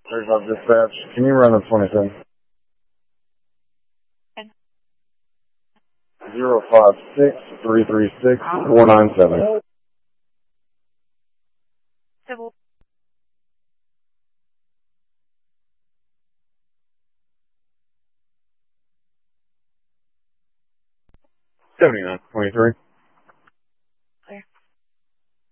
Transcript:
35 dispatch, can you run the 27? 056-336-497. Civil. 79-23.